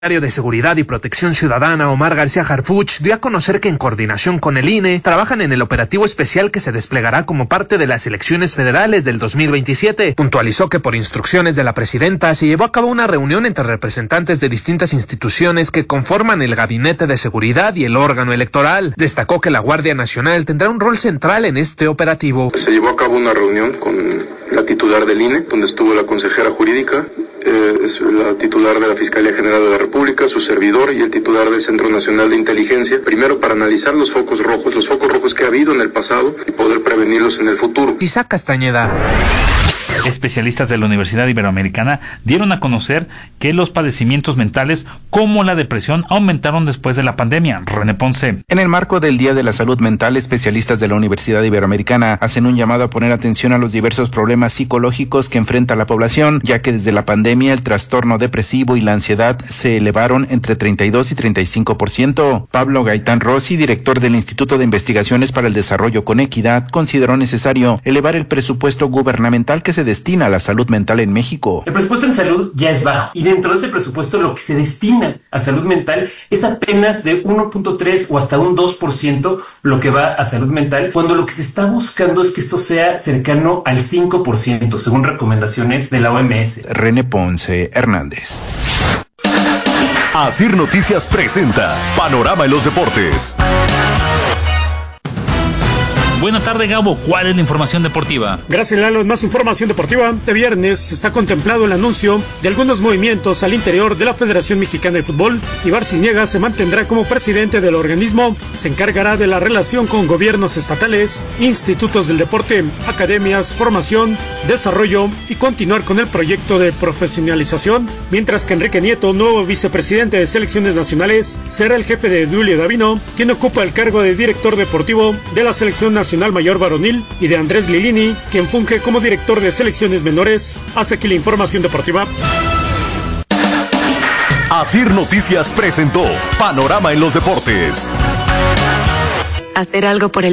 de Seguridad y Protección Ciudadana, Omar García Harfuch, dio a conocer que en coordinación con el INE trabajan en el operativo especial que se desplegará como parte de las elecciones federales del 2027. Puntualizó que por instrucciones de la presidenta se llevó a cabo una reunión entre representantes de distintas instituciones que conforman el Gabinete de Seguridad y el órgano electoral. Destacó que la Guardia Nacional tendrá un rol central en este operativo. Se llevó a cabo una reunión con la titular del INE, donde estuvo la consejera jurídica, la titular de la Fiscalía General de la República, su servidor y el titular del Centro Nacional de Inteligencia, primero para analizar los focos rojos que ha habido en el pasado y poder prevenirlos en el futuro. Isaac Castañeda. Especialistas de la Universidad Iberoamericana dieron a conocer que los padecimientos mentales como la depresión aumentaron después de la pandemia. René Ponce. En el marco del Día de la Salud Mental, especialistas de la Universidad Iberoamericana hacen un llamado a poner atención a los diversos problemas psicológicos que enfrenta la población, ya que desde la pandemia el trastorno depresivo y la ansiedad se elevaron entre 32 y 35%. Pablo Gaitán Rossi, director del Instituto de Investigaciones para el Desarrollo con Equidad, consideró necesario elevar el presupuesto gubernamental que se destina a la salud mental en México. El presupuesto en salud ya es bajo y dentro de ese presupuesto lo que se destina a salud mental es apenas de 1.3 o hasta un 2% lo que va a salud mental, cuando lo que se está buscando es que esto sea cercano al 5% según recomendaciones de la OMS. René Ponce Hernández. Asir Noticias presenta Panorama en los Deportes. Buena tarde, Gabo. ¿Cuál es la información deportiva? Gracias, Lalo. Más información deportiva. De viernes está contemplado el anuncio de algunos movimientos al interior de la Federación Mexicana de Fútbol. Ibar Cisniega se mantendrá como presidente del organismo. Se encargará de la relación con gobiernos estatales, institutos del deporte, academias, formación, desarrollo y continuar con el proyecto de profesionalización. Mientras que Enrique Nieto, nuevo vicepresidente de selecciones nacionales, será el jefe de Duilio Davino, quien ocupa el cargo de director deportivo de la selección nacional mayor varonil, y de Andrés Lilini, quien funge como director de selecciones menores. Hasta aquí la información deportiva. Asir Noticias presentó Panorama en los Deportes. Hacer algo por el